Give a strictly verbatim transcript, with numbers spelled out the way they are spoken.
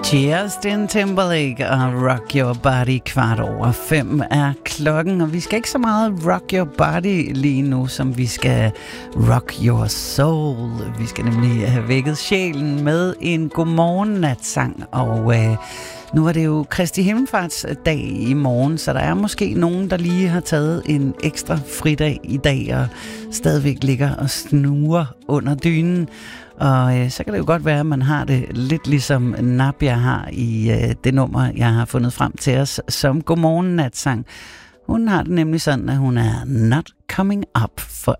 Justin Timberlake og Rock Your Body. Kvart over fem er klokken, og vi skal ikke så meget rock your body lige nu, som vi skal rock your soul. Vi skal nemlig have vækket sjælen med en godmorgen-natsang, og øh, nu var det jo Kristi Himmelfartsdag i morgen, så der er måske nogen, der lige har taget en ekstra fridag i dag og stadigvæk ligger og snuger under dynen. Og øh, så kan det jo godt være, at man har det lidt ligesom Nabia har i øh, det nummer, jeg har fundet frem til os som godmorgen natsang. Hun har det nemlig sådan, at hun er not coming up for